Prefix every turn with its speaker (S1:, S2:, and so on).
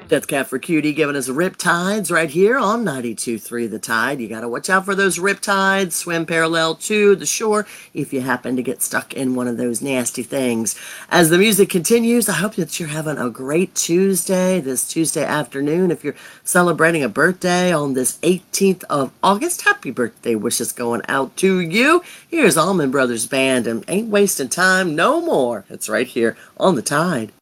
S1: Death Cat for Cutie giving us riptides right here on 92.3 The Tide. You got to watch out for those riptides. Swim parallel to the shore if you happen to get stuck in one of those nasty things. As the music continues, I hope that you're having a great Tuesday, this Tuesday afternoon. If you're celebrating a birthday on this 18th of August, happy birthday wishes going out to you. Here's Allman Brothers Band and Ain't Wasting Time No More. It's right here on The Tide.